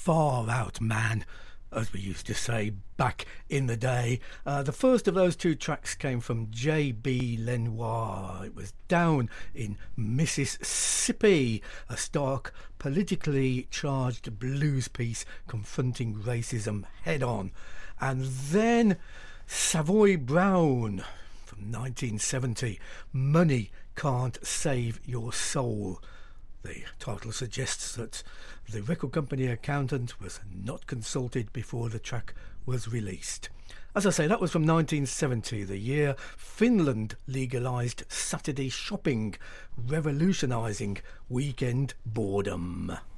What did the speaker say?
far out man, as we used to say back in the day. The first of those two tracks came from J.B. Lenoir. It was Down in Mississippi, a stark, politically charged blues piece confronting racism head on. And then Savoy Brown from 1970, Money Can't Save Your Soul. The title suggests that the record company accountant was not consulted before the track was released. As I say, that was from 1970, the year Finland legalised Saturday shopping, revolutionising weekend boredom.